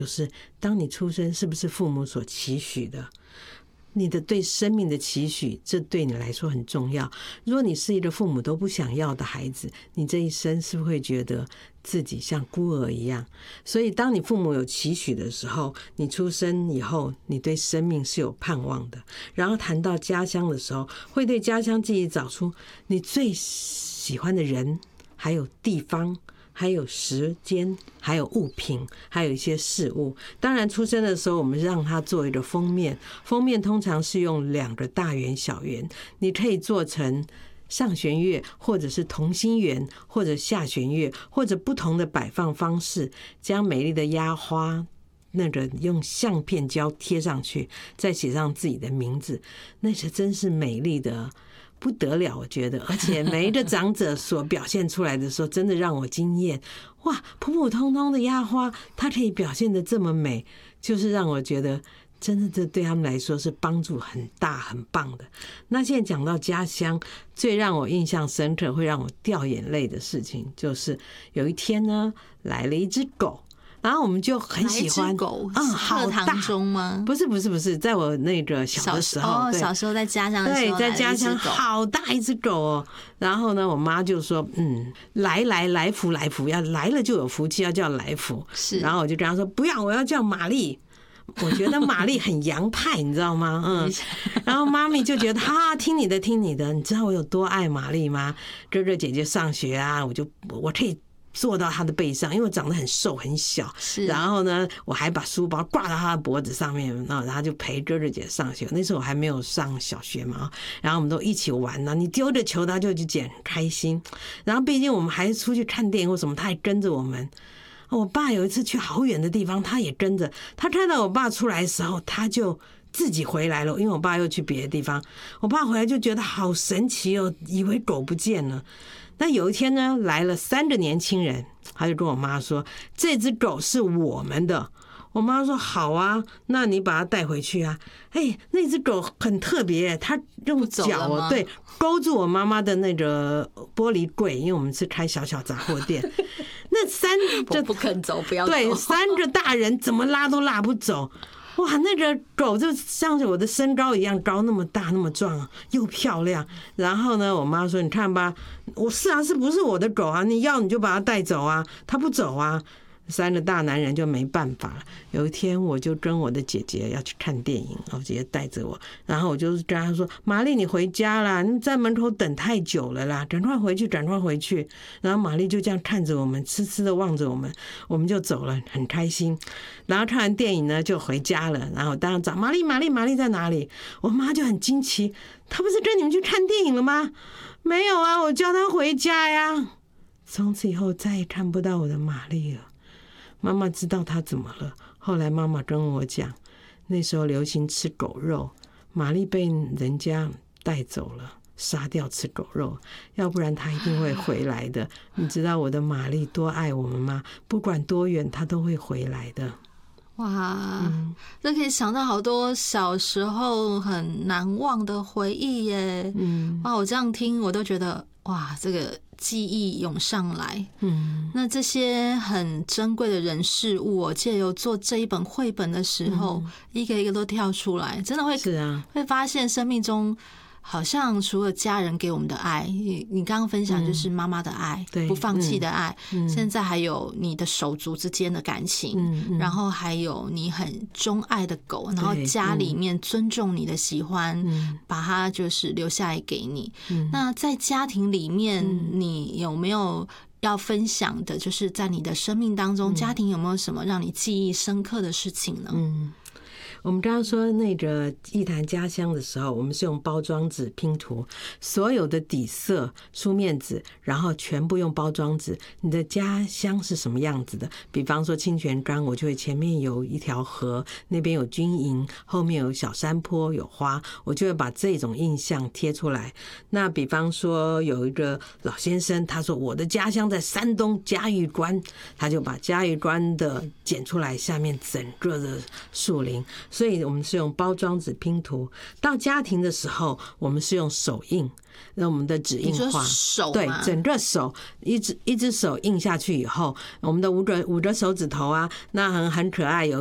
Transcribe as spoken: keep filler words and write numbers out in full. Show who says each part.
Speaker 1: 就是当你出生是不是父母所期许的，你的对生命的期许，这对你来说很重要。如果你是一个父母都不想要的孩子，你这一生是不是会觉得自己像孤儿一样？所以当你父母有期许的时候，你出生以后，你对生命是有盼望的。然后谈到家乡的时候，会对家乡记忆找出你最喜欢的人，还有地方，还有时间，还有物品，还有一些事物。当然出生的时候我们让它做一个封面，封面通常是用两个大圆小圆，你可以做成上弦月，或者是同心圆，或者下弦月，或者不同的摆放方式，将美丽的压花那个用相片胶贴上去，再写上自己的名字，那是真是美丽的不得了，我觉得。而且每一个长者所表现出来的时候，真的让我惊艳。哇，普普通通的压花，它可以表现得这么美，就是让我觉得真的这对他们来说是帮助很大很棒的。那现在讲到家乡，最让我印象深刻会让我掉眼泪的事情，就是有一天呢，来了一只狗，然后我们就很喜欢
Speaker 2: 狗，
Speaker 1: 嗯，好大。
Speaker 2: 课堂中吗？
Speaker 1: 不是不是不是，在我那个小的时候，
Speaker 2: 哦，小时候在家乡的时候，
Speaker 1: 对，在家乡好大一只狗哦。然后呢，我妈就说，嗯，来来来福来福，要来了就有福气，要叫来福。
Speaker 2: 是，
Speaker 1: 然后我就跟她说，不要，我要叫玛丽。我觉得玛丽很洋派，你知道吗？嗯，然后妈咪就觉得哈，听你的，听你的。你知道我有多爱玛丽吗？哥哥姐姐上学啊，我就我可以坐到他的背上，因为我长得很瘦很小，然后呢，我还把书包挂到他的脖子上面，然后他就陪哥哥姐上学。那时候我还没有上小学嘛，然后我们都一起玩呢。你丢着球，他就去捡，很开心。然后毕竟我们还出去看电影或什么，他还跟着我们。我爸有一次去好远的地方，他也跟着。他看到我爸出来的时候，他就自己回来了，因为我爸又去别的地方。我爸回来就觉得好神奇哦，以为狗不见了。那有一天呢，来了三个年轻人，他就跟我妈说：“这只狗是我们的。”我妈说：“好啊，那你把它带回去啊。”哎，那只狗很特别，它用脚对勾住我妈妈的那个玻璃柜，因为我们是开小小杂货店。那三
Speaker 2: 个不肯走，不要走。
Speaker 1: 对，三个大人怎么拉都拉不走。哇，那个狗就像是我的身高一样高，那么大那么壮，又漂亮。然后呢，我妈说：“你看吧，我是啊，是不是我的狗啊？你要你就把它带走啊，它不走啊。”三个大男人就没办法了。有一天，我就跟我的姐姐要去看电影，我姐姐带着我，然后我就跟她说：“玛丽，你回家啦，你在门口等太久了啦，赶快回去，赶快回去。”然后玛丽就这样看着我们，痴痴的望着我们，我们就走了，很开心。然后看完电影呢，就回家了。然后当然找玛丽，玛丽，玛丽在哪里？我妈就很惊奇，她不是跟你们去看电影了吗？没有啊，我叫她回家呀。从此以后再也看不到我的玛丽了。妈妈知道她怎么了，后来妈妈跟我讲，那时候流行吃狗肉，玛丽被人家带走了，杀掉吃狗肉，要不然她一定会回来的。你知道我的玛丽多爱我们吗？不管多远她都会回来的。
Speaker 2: 哇，嗯，这可以想到好多小时候很难忘的回忆耶。嗯，哇，我这样听我都觉得哇，这个记忆涌上来。嗯，那这些很珍贵的人事物，我借由做这一本绘本的时候，嗯，一个一个都跳出来，真的会
Speaker 1: 是啊，
Speaker 2: 会发现生命中好像除了家人给我们的爱，你刚刚分享就是妈妈的爱，嗯，不放弃的爱，嗯，现在还有你的手足之间的感情，嗯嗯，然后还有你很钟爱的狗，然后家里面尊重你的喜欢，嗯，把它就是留下来给你，嗯，那在家庭里面，嗯，你有没有要分享的，就是在你的生命当中，嗯，家庭有没有什么让你记忆深刻的事情呢？嗯，
Speaker 1: 我们刚刚说那个一谈家乡的时候，我们是用包装纸拼图，所有的底色、书面纸，然后全部用包装纸。你的家乡是什么样子的？比方说清泉岗，我就会前面有一条河，那边有军营，后面有小山坡，有花，我就会把这种印象贴出来。那比方说有一个老先生，他说我的家乡在山东嘉峪关，他就把嘉峪关的剪出来，下面整个的树林。 所以我们是用包装纸拼图。到家庭的时候，我们是用手印，那我们的纸印画，对，整个手一只一只手印下去以后，我们的五个五个手指头啊，那很很可爱，有